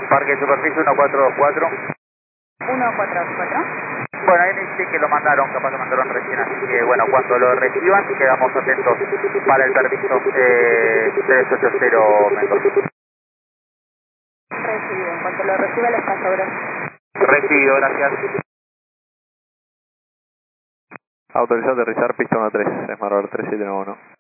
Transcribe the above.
Parque de superficie 1424. 144. Bueno, ahí dice que lo mandaron, capaz lo mandaron recién, así que bueno, cuando lo reciban quedamos atentos para el permiso 380 metros. Recibido. En cuanto lo reciba les paso, gracias. Recibido, gracias. Autorizado a aterrizar, pista 13, Smart 3791.